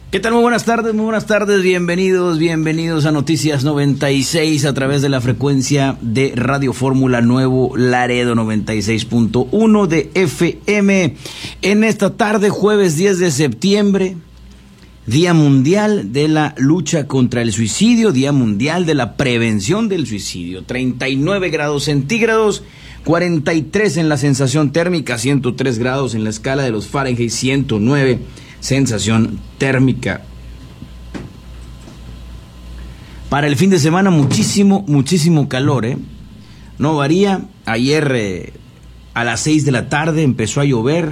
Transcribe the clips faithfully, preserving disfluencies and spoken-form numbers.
¿Qué tal? Muy buenas tardes, muy buenas tardes, bienvenidos, bienvenidos a Noticias noventa y seis a través de la frecuencia de Radio Fórmula Nuevo Laredo noventa y seis punto uno de F M. En esta tarde, jueves diez de septiembre, Día Mundial de la Lucha contra el Suicidio, Día Mundial de la Prevención del Suicidio. treinta y nueve grados centígrados, cuarenta y tres en la sensación térmica, ciento tres grados en la escala de los Fahrenheit, ciento nueve sensación térmica. Para el fin de semana muchísimo, muchísimo calor, ¿eh? No varía. Ayer eh, a las seis de la tarde empezó a llover.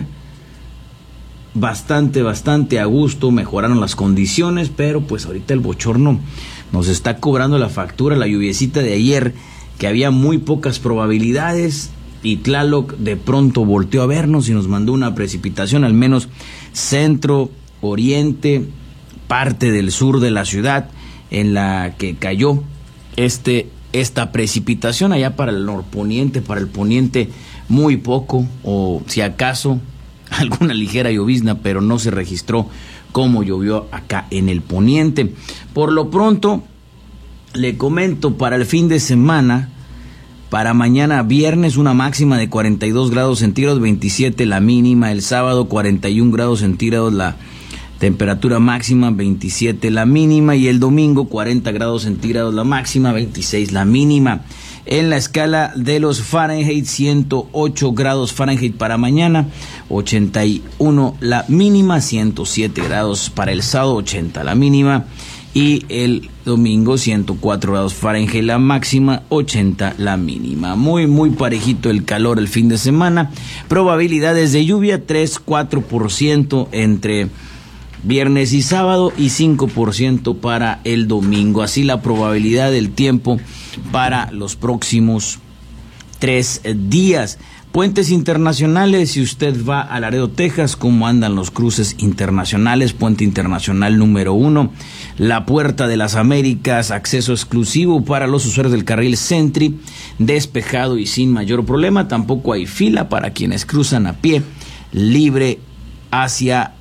Bastante, bastante a gusto, mejoraron las condiciones, pero pues ahorita el bochorno nos está cobrando la factura. La lluviecita de ayer, que había muy pocas probabilidades, y Tlaloc de pronto volteó a vernos y nos mandó una precipitación, al menos centro, oriente, parte del sur de la ciudad, en la que cayó este, esta precipitación. Allá para el norponiente, para el poniente, muy poco, o si acaso alguna ligera llovizna, pero no se registró como llovió acá en el poniente. Por lo pronto, le comento, para el fin de semana, para mañana viernes, una máxima de cuarenta y dos grados centígrados, veintisiete la mínima. El sábado, cuarenta y un grados centígrados la temperatura máxima, veintisiete la mínima. Y el domingo, cuarenta grados centígrados la máxima, veintiséis la mínima. En la escala de los Fahrenheit, ciento ocho grados Fahrenheit para mañana, ochenta y uno la mínima, ciento siete grados para el sábado, ochenta la mínima. Y el domingo, ciento cuatro grados Fahrenheit la máxima, ochenta la mínima. Muy, muy parejito el calor el fin de semana. Probabilidades de lluvia, tres, cuatro por ciento entre viernes y sábado y cinco por ciento para el domingo. Así la probabilidad del tiempo para los próximos tres días. Puentes internacionales, si usted va a Laredo, Texas, ¿cómo andan los cruces internacionales? Puente internacional número uno, la Puerta de las Américas, acceso exclusivo para los usuarios del carril Sentry, despejado y sin mayor problema. Tampoco hay fila para quienes cruzan a pie, libre hacia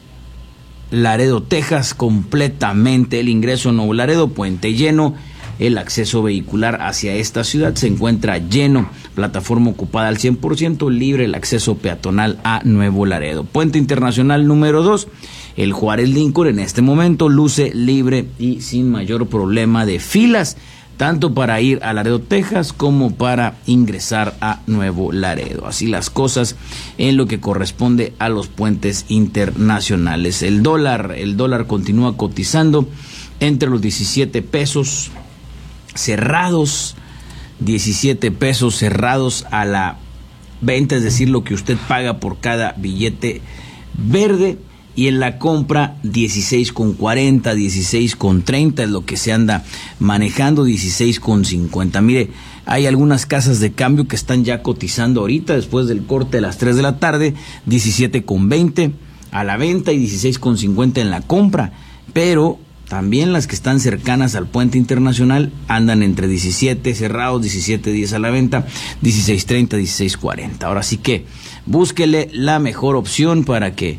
Laredo, Texas, completamente el ingreso a Nuevo Laredo, puente lleno. El acceso vehicular hacia esta ciudad se encuentra lleno, plataforma ocupada al cien por ciento, libre el acceso peatonal a Nuevo Laredo. Puente internacional número dos, el Juárez Lincoln, en este momento luce libre y sin mayor problema de filas, tanto para ir a Laredo, Texas, como para ingresar a Nuevo Laredo. Así las cosas en lo que corresponde a los puentes internacionales. El dólar, el dólar continúa cotizando entre los diecisiete pesos cerrados, diecisiete pesos cerrados a la venta, es decir, lo que usted paga por cada billete verde, y en la compra dieciséis con cuarenta, dieciséis con treinta es lo que se anda manejando, dieciséis con cincuenta. Mire, hay algunas casas de cambio que están ya cotizando ahorita después del corte de las tres de la tarde, diecisiete con veinte a la venta y dieciséis con cincuenta en la compra, pero también las que están cercanas al puente internacional andan entre diecisiete cerrados, diecisiete diez a la venta, dieciséis treinta, dieciséis cuarenta. Ahora sí que búsquele la mejor opción para que